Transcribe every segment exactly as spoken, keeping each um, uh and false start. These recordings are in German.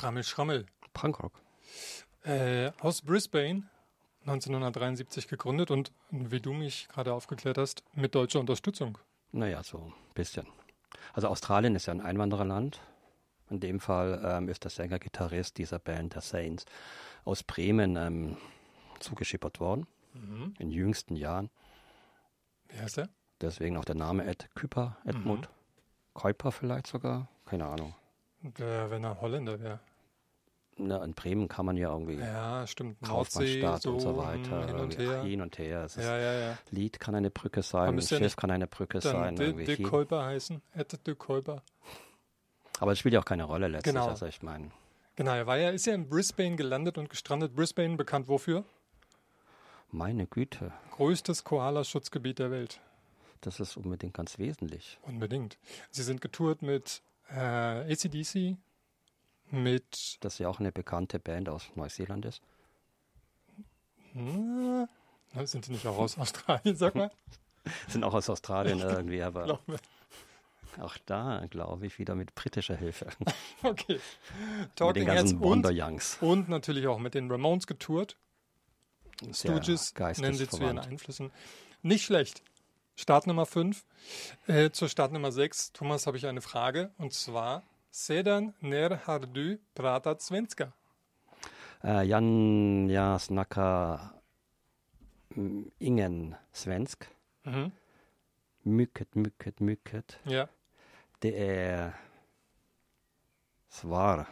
Schrammel, Schrammel. Punkrock. Äh, aus Brisbane, neunzehnhundertdreiundsiebzig gegründet und, wie du mich gerade aufgeklärt hast, mit deutscher Unterstützung. Naja, so ein bisschen. Also Australien ist ja ein Einwandererland. In dem Fall ähm, ist der Sänger-Gitarrist dieser Band, der Saints, aus Bremen ähm, zugeschippert worden, mhm. in jüngsten Jahren. Wie heißt er? Deswegen auch der Name Ed Kuiper, Edmund mhm. Kuiper vielleicht sogar, keine Ahnung. Der, wenn er Holländer wäre. Na, in Bremen kann man ja irgendwie ja, stimmt. Kaufmannstadt so und so weiter. Hin und her. Hin und her. Es ja, ja, ja. Lied kann eine Brücke sein, ein Schiff kann eine Brücke sein. Dann Dick Kuiper heißen, Ed Dick Kuiper. Aber es spielt ja auch keine Rolle letztlich, genau. also ich meine. Genau, er war ja, ist ja in Brisbane gelandet und gestrandet. Brisbane bekannt wofür? Meine Güte. Größtes Koalaschutzgebiet der Welt. Das ist unbedingt ganz wesentlich. Unbedingt. Sie sind getourt mit äh, A C D C, mit... Das ja auch eine bekannte Band aus Neuseeland ist. Hm, sind die nicht auch aus Australien, sag mal? Sind auch aus Australien irgendwie, aber auch da, glaube ich, wieder mit britischer Hilfe. Okay. Talking mit den ganzen Wonder Youngs. Und natürlich auch mit den Ramones getourt. Stooges nennen sie zu ihren Einflüssen. Nicht schlecht. Start Nummer fünf. Äh, zur Start Nummer sechs, Thomas, habe ich eine Frage. Und zwar, Sedan ner har du pratat svenska? Äh, Jan, ja, snacka ingen svensk. Mhm. Mycket, mycket, mycket. Ja. Det är svar.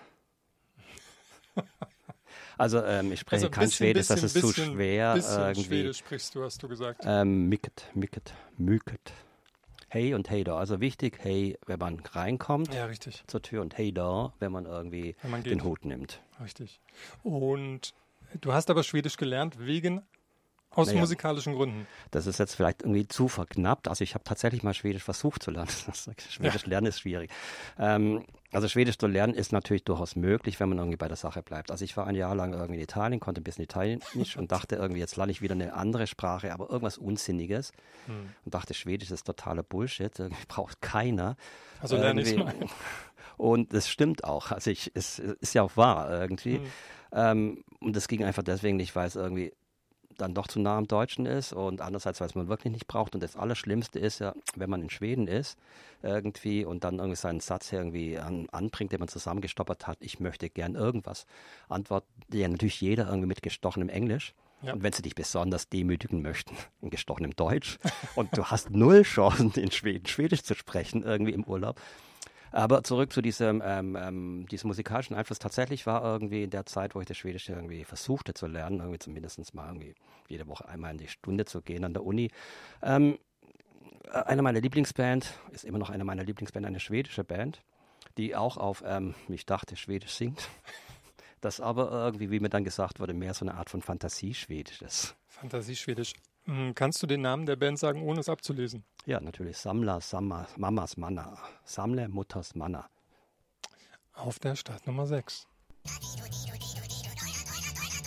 Also ähm, ich spreche also kein bisschen, Schwedisch, bisschen, das ist bisschen, zu schwer. Bisschen irgendwie. Schwedisch sprichst du, hast du gesagt. Ähm, mycket, mycket, mycket. Hey und hey da. Also wichtig, hey, wenn man reinkommt ja, richtig. zur Tür und hey da, wenn man irgendwie wenn man den Hut nimmt. Richtig. Und du hast aber Schwedisch gelernt wegen... Aus naja, musikalischen Gründen. Das ist jetzt vielleicht irgendwie zu verknappt. Also ich habe tatsächlich mal Schwedisch versucht zu lernen. Schwedisch ja. lernen ist schwierig. Ähm, also Schwedisch zu lernen ist natürlich durchaus möglich, wenn man irgendwie bei der Sache bleibt. Also ich war ein Jahr lang irgendwie in Italien, konnte ein bisschen Italienisch und dachte irgendwie, jetzt lerne ich wieder eine andere Sprache, aber irgendwas Unsinniges. Hm. Und dachte, Schwedisch ist totaler Bullshit. Irgendwie braucht keiner. Also lerne ich mal. Und das stimmt auch. Also ich, es ist ja auch wahr irgendwie. Hm. Ähm, und das ging einfach deswegen nicht, weil es irgendwie dann doch zu nah am Deutschen ist und andererseits, weil es man wirklich nicht braucht. Und das Allerschlimmste ist ja, wenn man in Schweden ist irgendwie und dann irgendwie seinen Satz irgendwie an, anbringt, den man zusammengestoppert hat, ich möchte gern irgendwas, antwortet ja natürlich jeder irgendwie mit gestochenem Englisch. Ja. Und wenn sie dich besonders demütigen möchten, in gestochenem Deutsch und du hast null Chancen, in Schweden Schwedisch zu sprechen irgendwie im Urlaub. Aber zurück zu diesem, ähm, ähm, diesem musikalischen Einfluss. Tatsächlich war irgendwie in der Zeit, wo ich das Schwedische irgendwie versuchte zu lernen, irgendwie zumindest mal irgendwie jede Woche einmal in die Stunde zu gehen an der Uni. Ähm, eine meiner Lieblingsband, ist immer noch eine meiner Lieblingsband, eine schwedische Band, die auch auf, ähm, wie ich dachte, Schwedisch singt. Das aber irgendwie, wie mir dann gesagt wurde, mehr so eine Art von Fantasieschwedisch ist. Fantasieschwedisch. Kannst du den Namen der Band sagen, ohne es abzulesen? Ja, natürlich. Samla, Samma, Mamas Manna. Samle, Mutters Manna. Auf der Start Nummer sechs.